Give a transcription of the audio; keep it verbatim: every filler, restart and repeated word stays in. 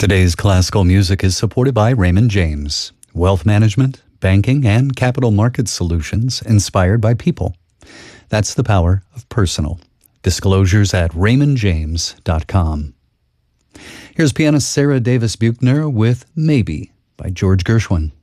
Today's classical music is supported by Raymond James, wealth management, banking, and capital market solutions inspired by people. That's the power of personal. Disclosures at raymond james dot com. Here's pianist Sarah Davis Buchner with Maybe by George Gershwin.